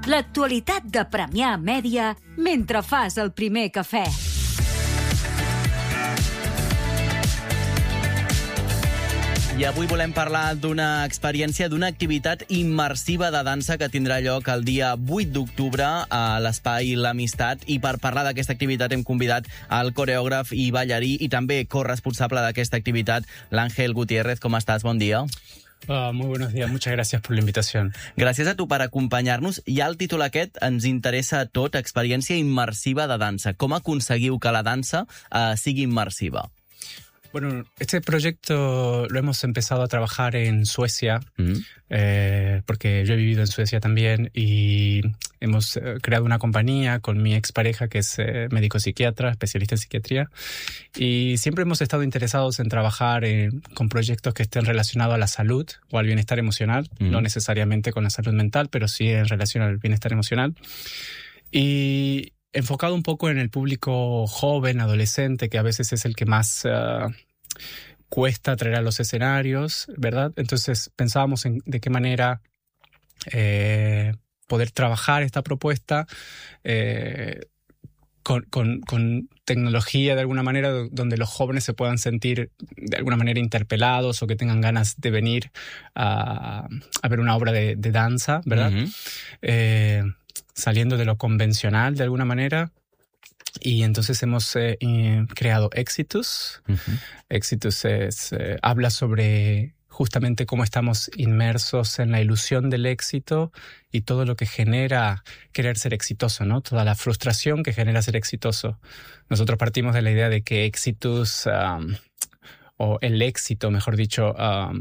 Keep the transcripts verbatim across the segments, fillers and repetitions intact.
L'actualitat de Premià Mèdia mentre fas el primer cafè. I avui volem parlar d'una experiència, d'una activitat immersiva de dansa que tindrà lloc el dia vuit d'octubre a l'Espai L'Amistat. I per parlar d'aquesta activitat hem convidat al coreògraf i ballarí i també corresponsable d'aquesta activitat, l'Àngel Gutiérrez. Com estàs? Bon dia. Uh, muy buenos días, muchas gracias por la invitación. Gràcies a tu per acompanyar-nos. Ja el títol aquest ens interessa a tot, experiència immersiva de dansa. Com aconseguiu que la dansa uh, sigui immersiva? Bueno, este proyecto lo hemos empezado a trabajar en Suecia, mm. eh, porque yo he vivido en Suecia también, y hemos eh, creado una compañía con mi expareja, que es eh, médico psiquiatra, especialista en psiquiatría, y siempre hemos estado interesados en trabajar eh, con proyectos que estén relacionados a la salud o al bienestar emocional, mm. no necesariamente con la salud mental, pero sí en relación al bienestar emocional. Y enfocado un poco en el público joven, adolescente, que a veces es el que más uh, cuesta traer a los escenarios, ¿verdad? Entonces pensábamos en de qué manera eh, poder trabajar esta propuesta eh, con, con, con tecnología de alguna manera, donde los jóvenes se puedan sentir de alguna manera interpelados o que tengan ganas de venir a, a ver una obra de, de danza, ¿verdad? Uh-huh. Eh, saliendo de lo convencional de alguna manera. Y entonces hemos eh, creado Exitus. Uh-huh. Exitus es, eh, habla sobre justamente cómo estamos inmersos en la ilusión del éxito y todo lo que genera querer ser exitoso, ¿no? Toda la frustración que genera ser exitoso. Nosotros partimos de la idea de que Exitus, um, o el éxito, mejor dicho, um,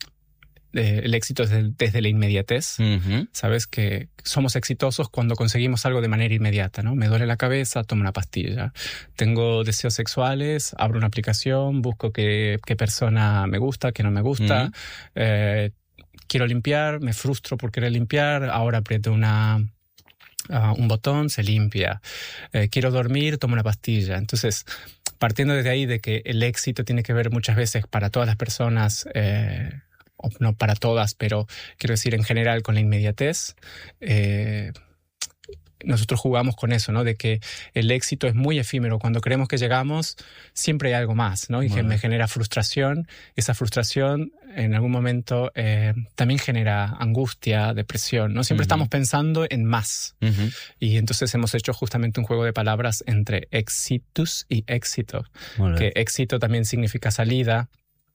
el éxito es desde, desde la inmediatez. Uh-huh. Sabes que somos exitosos cuando conseguimos algo de manera inmediata, ¿no? Me duele la cabeza, tomo una pastilla. Tengo deseos sexuales, abro una aplicación, busco qué, qué persona me gusta, qué no me gusta. Uh-huh. Eh, quiero limpiar, me frustro por querer limpiar, ahora aprieto una, uh, un botón, se limpia. Eh, quiero dormir, tomo una pastilla. Entonces, partiendo desde ahí de que el éxito tiene que ver muchas veces para todas las personas, eh, o no para todas, pero quiero decir en general con la inmediatez, eh, nosotros jugamos con eso, ¿no? De que el éxito es muy efímero. Cuando creemos que llegamos, siempre hay algo más, ¿no? Y bueno, que me genera frustración. Esa frustración en algún momento eh, también genera angustia, depresión, ¿no? Siempre uh-huh. estamos pensando en más. Uh-huh. Y entonces hemos hecho justamente un juego de palabras entre exitus y éxito. Bueno. Que éxito también significa salida.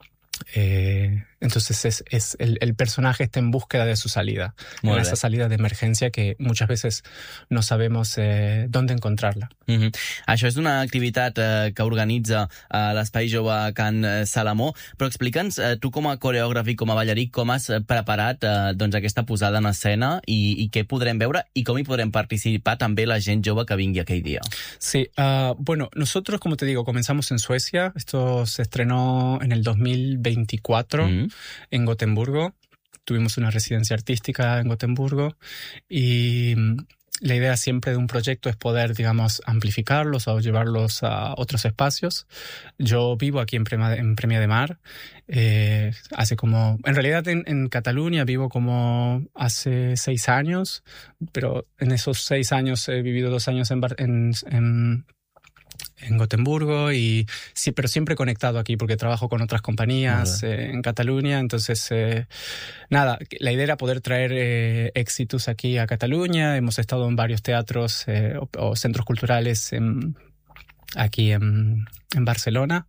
Eh, entonces es, es el, el personaje está en búsqueda de su salida, en esa salida de emergencia que muchas veces no sabemos eh, dónde encontrarla. Mm-hmm. Això és una activitat eh, que organitza eh, l'Espai Jove Can Salamó, però explica'ns, eh, tu com a coreògraf i com a ballarí, com has preparat eh, doncs aquesta posada en escena i, i què podrem veure i com hi podrem participar també la gent jove que vingui aquell dia. Sí, uh, bueno, nosotros, como te digo, comenzamos en Suecia. Esto se estrenó en el dos mil veinticuatro mm-hmm. en Gotemburgo. Tuvimos una residencia artística en Gotemburgo y la idea siempre de un proyecto es poder, digamos, amplificarlos o llevarlos a otros espacios. Yo vivo aquí en Premià, en Premià de Mar. Eh, hace como... En realidad en, en Cataluña vivo como hace seis años, pero en esos seis años he vivido dos años en... Bar, en, en en Gotemburgo, y sí, pero siempre conectado aquí porque trabajo con otras compañías eh, en Cataluña. Entonces, eh, nada, la idea era poder traer eh, Exitus aquí a Cataluña. Hemos estado en varios teatros eh, o, o centros culturales en, aquí en, en Barcelona.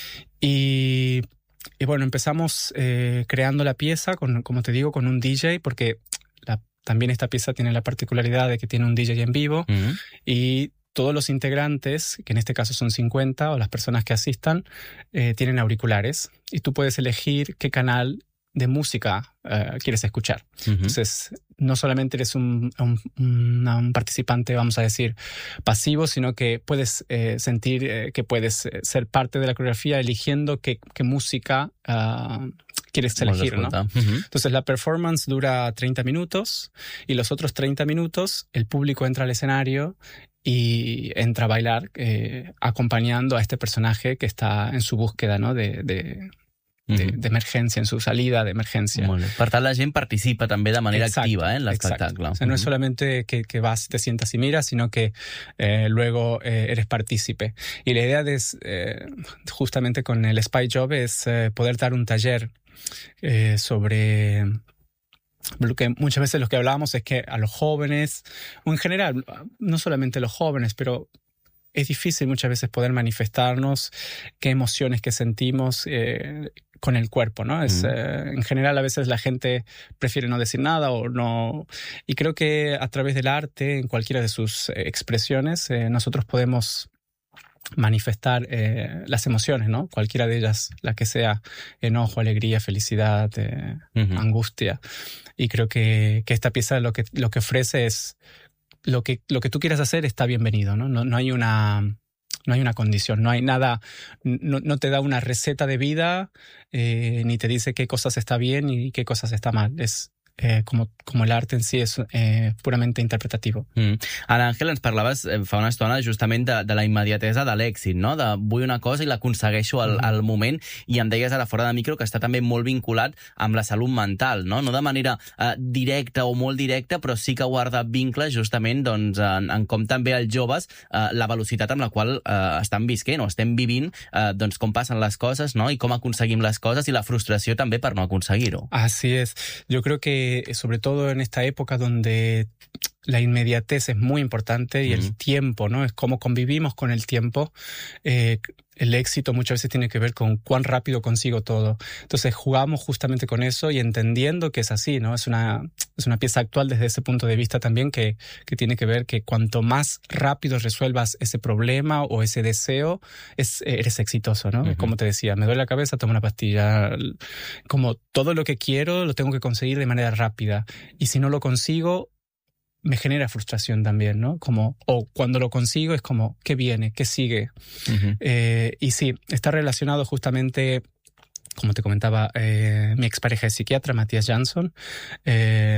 Y, y bueno, empezamos eh, creando la pieza, con, como te digo, con un D J, porque la, también esta pieza tiene la particularidad de que tiene un D J en vivo. Uh-huh. Y todos los integrantes, que en este caso son cincuenta, o las personas que asistan, eh, tienen auriculares y tú puedes elegir qué canal de música uh, quieres escuchar. Uh-huh. Entonces, no solamente eres un, un, un participante, vamos a decir, pasivo, sino que puedes eh, sentir eh, que puedes ser parte de la coreografía eligiendo qué, qué música uh, quieres elegir, ¿no? Uh-huh. Entonces, la performance dura treinta minutos y los otros treinta minutos el público entra al escenario y entra a bailar eh, acompañando a este personaje que está en su búsqueda, ¿no? de, de d'emergència, en su salida d'emergència. Molt bé. Per tant, la gent participa també de manera exacto, activa eh, en l'espectacle. O sea, no es solamente que, que vas, te sientas y miras, sino que eh, luego eh, eres partícipe. Y la idea de, eh, justamente con el Spy Job es eh, poder dar un taller eh, sobre... Lo que muchas veces lo que hablábamos es que a los jóvenes, o en general, no solamente los jóvenes, pero es difícil muchas veces poder manifestarnos qué emociones que sentimos eh, con el cuerpo, ¿no? Es, eh, en general, a veces la gente prefiere no decir nada o no... Y creo que a través del arte, en cualquiera de sus eh, expresiones, eh, nosotros podemos manifestar eh, las emociones, ¿no? Cualquiera de ellas, la que sea, enojo, alegría, felicidad, eh, uh-huh. angustia. Y creo que, que esta pieza lo que, lo que ofrece es lo que, lo que tú quieras hacer está bienvenido, ¿no? No, no hay una, no hay una condición, no hay nada, no, no te da una receta de vida, eh, ni te dice qué cosas está bien y qué cosas está mal. Es Eh, com, com l'art en si és eh, purament interpretatiu. Mm. Ara, Àngel, ens parlaves eh, fa una estona justament de, de la immediatesa de l'èxit, no? De vull una cosa i l'aconsegueixo al, mm. al moment, i em deies ara fora de micro que està també molt vinculat amb la salut mental, no? No de manera eh, directa o molt directa, però sí que guarda vincles justament doncs, en, en com també els joves eh, la velocitat amb la qual eh, estan visquent o estem vivint, eh, doncs com passen les coses, no? I com aconseguim les coses i la frustració també per no aconseguir-ho. Así es. Yo creo que sobre todo en esta época donde la inmediatez es muy importante y mm. el tiempo, ¿no? Es cómo convivimos con el tiempo. Eh, el éxito muchas veces tiene que ver con cuán rápido consigo todo. Entonces jugamos justamente con eso y entendiendo que es así, ¿no? Es una, es una pieza actual desde ese punto de vista también que, que tiene que ver que cuanto más rápido resuelvas ese problema o ese deseo, es, eres exitoso, ¿no? Uh-huh. Como te decía, me duele la cabeza, tomo una pastilla. Como todo lo que quiero lo tengo que conseguir de manera rápida. Y si no lo consigo, me genera frustración también, ¿no? Como, o cuando lo consigo es como, ¿qué viene? ¿Qué sigue? Uh-huh. Eh, y sí, está relacionado justamente, como te comentaba, eh, mi expareja es psiquiatra, Matías Jansson, eh,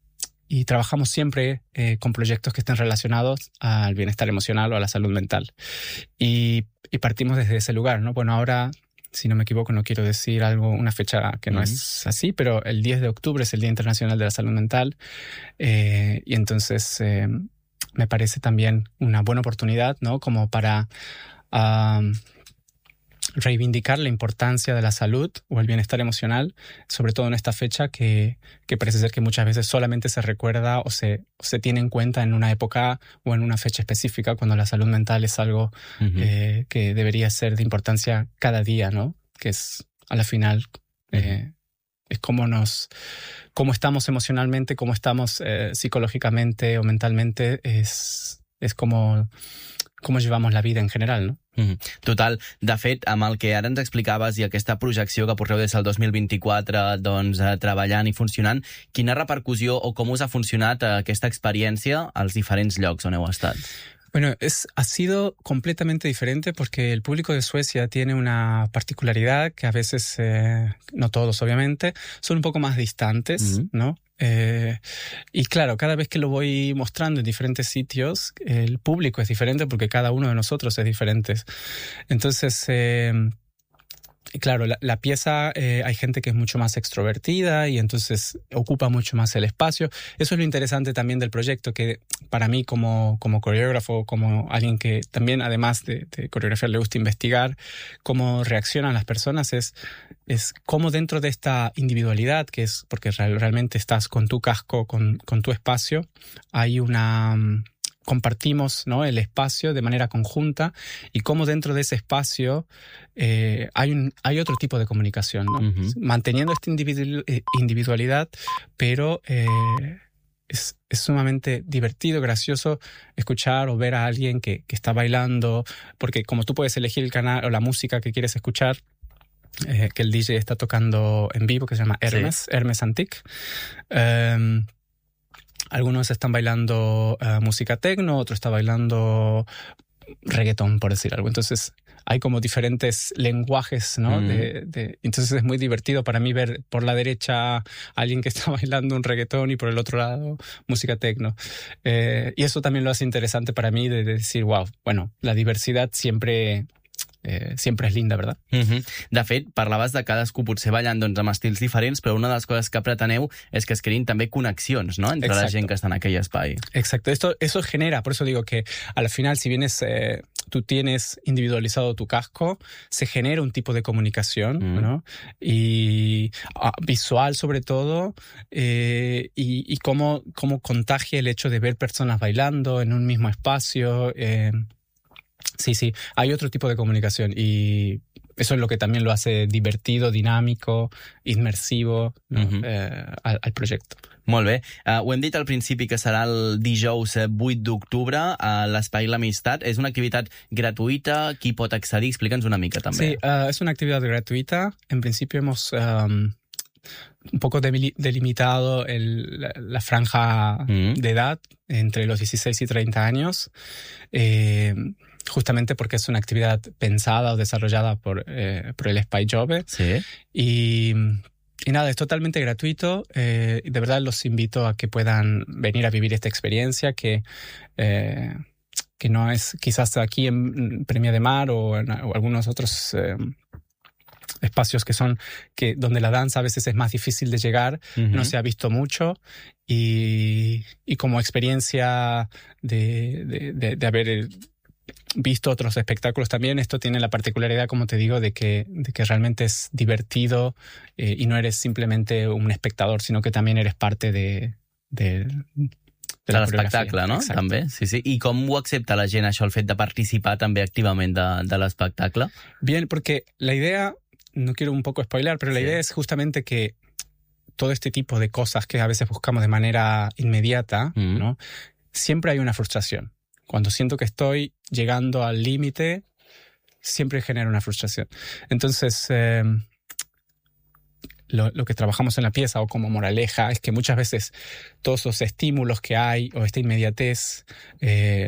y trabajamos siempre eh, con proyectos que estén relacionados al bienestar emocional o a la salud mental. Y, y partimos desde ese lugar, ¿no? Bueno, ahora... Si no me equivoco, no quiero decir algo, una fecha que no uh-huh. es así, pero el diez de octubre es el Día Internacional de la Salud Mental eh, y entonces eh, me parece también una buena oportunidad, ¿no? Como para uh, reivindicar la importancia de la salud o el bienestar emocional, sobre todo en esta fecha que, que parece ser que muchas veces solamente se recuerda o se, o se tiene en cuenta en una época o en una fecha específica, cuando la salud mental es algo uh-huh. eh, que debería ser de importancia cada día, ¿no? Que es, a la final, uh-huh. eh, es cómo nos, cómo estamos emocionalmente, cómo estamos eh, psicológicamente o mentalmente, es, es como... com llevamos la vida en general, no? Mm, total. De fet, amb el que ara ens explicaves i aquesta projecció que porteu des del dos mil vint-i-quatre doncs, eh, treballant i funcionant, quina repercussió o com us ha funcionat eh, aquesta experiència als diferents llocs on heu estat? Bueno, es, ha sido completamente diferente porque el público de Suecia tiene una particularidad que a veces, eh, no todos obviamente, son un poco más distantes, mm-hmm. ¿no? Eh, y claro, cada vez que lo voy mostrando en diferentes sitios, el público es diferente porque cada uno de nosotros es diferente. Entonces... Eh, Claro, la, la pieza, eh, hay gente que es mucho más extrovertida y entonces ocupa mucho más el espacio. Eso es lo interesante también del proyecto, que para mí como, como coreógrafo, como alguien que también además de, de coreografiar le gusta investigar cómo reaccionan las personas, es, es cómo dentro de esta individualidad, que es porque real, realmente estás con tu casco, con, con tu espacio, hay una... compartimos, ¿no? El espacio de manera conjunta y cómo dentro de ese espacio eh, hay, un, hay otro tipo de comunicación, ¿no? Uh-huh. Manteniendo esta individu- individualidad, pero eh, es, es sumamente divertido, gracioso escuchar o ver a alguien que, que está bailando, porque como tú puedes elegir el canal o la música que quieres escuchar, eh, que el D J está tocando en vivo, que se llama Hermes, sí. Hermes Antique. Um, Algunos están bailando uh, música techno, otro está bailando reggaetón, por decir algo. Entonces hay como diferentes lenguajes, ¿no? Mm. De, de, entonces es muy divertido para mí ver por la derecha a alguien que está bailando un reggaetón y por el otro lado música techno. Eh, y eso también lo hace interesante para mí de, de decir, wow, bueno, la diversidad siempre eh, siempre es linda, ¿verdad? Uh-huh. De fet, parlaves de cadascú potser ballant doncs, amb estils diferents, però una de les coses que preteneu és que es creïn també connexions, ¿no?, entre Exacto. la gent que està en aquell espai. Exacto. Esto, eso genera, por eso digo que al final, si vienes, eh, tú tienes individualizado tu casco, se genera un tipo de comunicación, mm. ¿no? Y ah, visual sobre todo, eh, y, y cómo, cómo contagia el hecho de ver personas bailando en un mismo espacio. Eh, sí, sí, hay otro tipo de comunicación y eso es lo que también lo hace divertido, dinámico, inmersivo, ¿no? uh-huh. eh, al, al projecte. Molt bé. Uh, ho hem dit al principi que serà el dijous vuit d'octubre a l'Espai L'Amistat. És una activitat gratuïta. Qui pot accedir? Explica'ns una mica també. Sí, uh, es una actividad gratuita. En principio hemos um, un poco delimitado el, la, la franja mm. de edad entre los dieciséis y treinta años. Eh, justamente porque es una actividad pensada o desarrollada por, eh, por el Espai Jove. Sí. Y, y nada, es totalmente gratuito. Eh, de verdad los invito a que puedan venir a vivir esta experiencia que, eh, que no es quizás aquí en Premià de Mar o en o algunos otros eh, espacios que son que donde la danza a veces es más difícil de llegar, uh-huh. no se ha visto mucho. Y, y como experiencia de, de, de, de haber visto otros espectáculos también, esto tiene la particularidad, como te digo, de que, de que realmente es divertido eh, y no eres simplemente un espectador, sino que también eres parte de, de, de, de l'espectacle, no? Exacte. També, sí, sí. I com ho accepta la gent, això, el fet de participar també activament de, de l'espectacle? Bien, porque la idea, no quiero un poco spoiler, pero la sí. idea es justamente que todo este tipo de cosas que a veces buscamos de manera inmediata, mm. ¿no? Siempre hay una frustración. Cuando siento que estoy llegando al límite, siempre genera una frustración. Entonces, eh, lo, lo que trabajamos en la pieza o como moraleja es que muchas veces todos los estímulos que hay o esta inmediatez eh,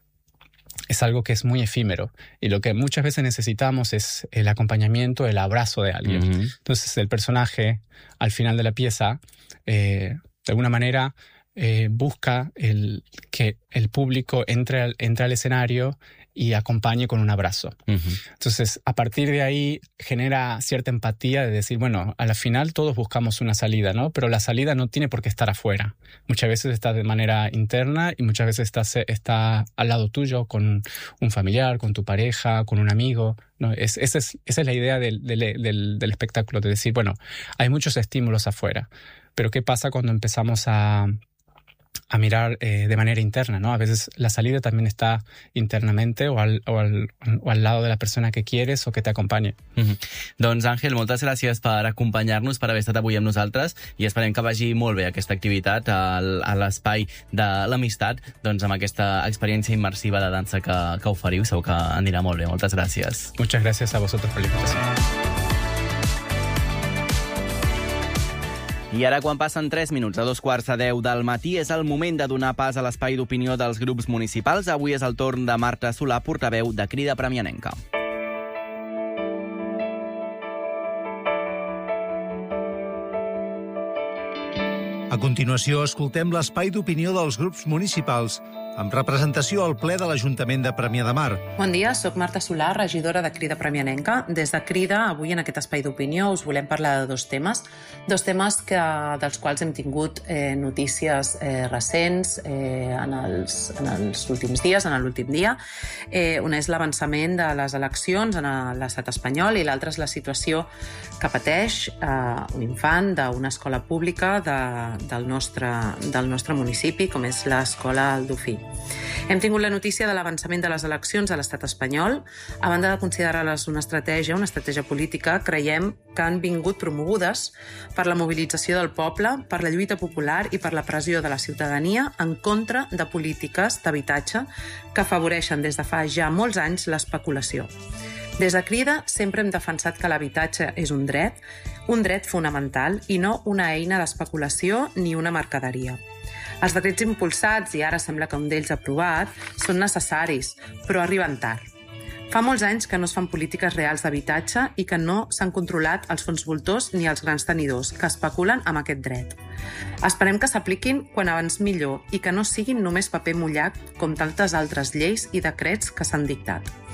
es algo que es muy efímero. Y lo que muchas veces necesitamos es el acompañamiento, el abrazo de alguien. Uh-huh. Entonces, el personaje, al final de la pieza, eh, de alguna manera eh, busca el, que el público entre al, entre al escenario y acompañe con un abrazo. Uh-huh. Entonces, a partir de ahí genera cierta empatía de decir, bueno, a la final todos buscamos una salida, ¿no? Pero la salida no tiene por qué estar afuera. Muchas veces está de manera interna y muchas veces está, está al lado tuyo con un familiar, con tu pareja, con un amigo, ¿no? Es, esa, es, esa es la idea del, del, del, del espectáculo, de decir, bueno, hay muchos estímulos afuera, pero ¿qué pasa cuando empezamos a... a mirar eh, de manera interna, ¿no? A veces la salida también está internamente o al, o, al, o al lado de la persona que quieres o que te acompañe. Mm-hmm. Doncs, Àngel, moltes gràcies per acompanyar-nos, per haver estat avui amb nosaltres i esperem que vagi molt bé aquesta activitat al, a l'Espai de l'Amistat, doncs amb aquesta experiència immersiva de dansa que, que oferiu. Segur que anirà molt bé. Moltes gràcies. Muchas gracias a vosotros por la invitación. I ara, quan passen tres minuts a dos quarts de deu del matí, és el moment de donar pas a l'espai d'opinió dels grups municipals. Avui és el torn de Marta Solà, portaveu de Crida Premianenca. A continuació, escoltem l'espai d'opinió dels grups municipals amb representació al ple de l'Ajuntament de Premià de Mar. Bon dia, soc Marta Solà, regidora de Crida Premianenca. Des de Crida, avui en aquest espai d'opinió us volem parlar de dos temes, dos temes que, dels quals hem tingut eh, notícies eh, recents eh, en, els, en els últims dies, en l'últim dia. Eh, una és l'avançament de les eleccions en l'estat espanyol i l'altra és la situació que pateix eh, un infant d'una escola pública de, del, nostre, del nostre municipi, com és l'escola El Dofí. Hem tingut la notícia de l'avançament de les eleccions a l'estat espanyol. A banda de considerar-les una estratègia, una estratègia política, creiem que han vingut promogudes per la mobilització del poble, per la lluita popular i per la pressió de la ciutadania en contra de polítiques d'habitatge que afavoreixen des de fa ja molts anys l'especulació. Des de Crida sempre hem defensat que l'habitatge és un dret, un dret fonamental i no una eina d'especulació ni una mercaderia. Els decrets impulsats, i ara sembla que un d'ells aprovat, són necessaris, però arriben tard. Fa molts anys que no es fan polítiques reals d'habitatge i que no s'han controlat els fons voltors ni els grans tenidors que especulen amb aquest dret. Esperem que s'apliquin quan abans millor i que no siguin només paper mullat com tantes altres lleis i decrets que s'han dictat.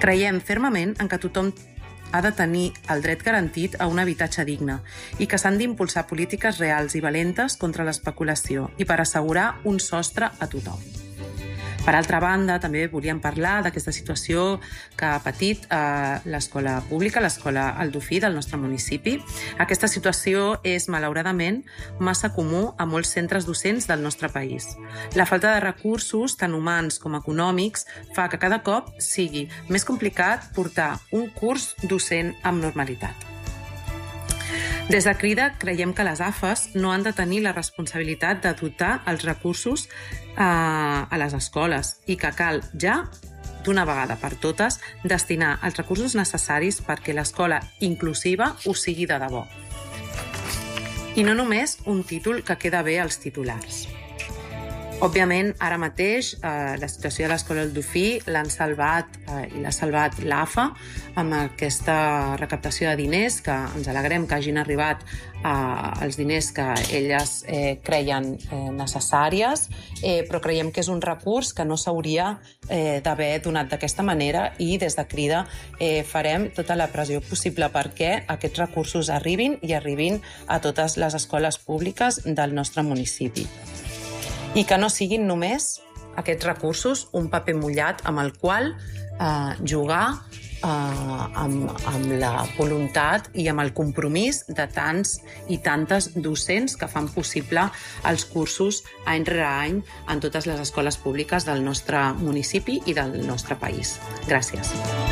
Creiem fermament en que tothom ha de tenir el dret garantit a un habitatge digne i que s'han d'impulsar polítiques reals i valentes contra l'especulació i per assegurar un sostre a tothom. Per altra banda, també volíem parlar d'aquesta situació que ha patit eh, l'escola pública, l'escola El Dofí del nostre municipi. Aquesta situació és, malauradament, massa comú a molts centres docents del nostre país. La falta de recursos, tant humans com econòmics, fa que cada cop sigui més complicat portar un curs docent amb normalitat. Des de Crida creiem que les A F Es no han de tenir la responsabilitat de dotar els recursos eh, a les escoles i que cal ja, d'una vegada per totes, destinar els recursos necessaris perquè l'escola inclusiva ho sigui de debò. I no només un títol que queda bé als titulars. Òbviament, ara mateix, eh, la situació de l'escola El Dofí l'han salvat eh, i l'ha salvat l'A F A amb aquesta recaptació de diners, que ens alegrem que hagin arribat eh, els diners que elles eh, creien eh, necessàries, eh, però creiem que és un recurs que no s'hauria eh, d'haver donat d'aquesta manera i des de Crida eh, farem tota la pressió possible perquè aquests recursos arribin i arribin a totes les escoles públiques del nostre municipi. I que no siguin només aquests recursos un paper mullat amb el qual eh, jugar eh, amb, amb la voluntat i amb el compromís de tants i tantes docents que fan possible els cursos any rere any en totes les escoles públiques del nostre municipi i del nostre país. Gràcies.